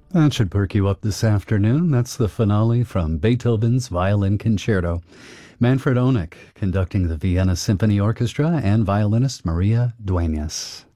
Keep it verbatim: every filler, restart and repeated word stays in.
That should perk you up this afternoon. That's the finale from Beethoven's Violin Concerto. Manfred Onik conducting the Vienna Symphony Orchestra and violinist Maria Dueñas.